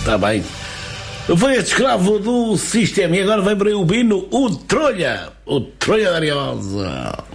Está bem. Foi este escravo do sistema e agora vem para aí o Bino, o Trolha da Ariosa.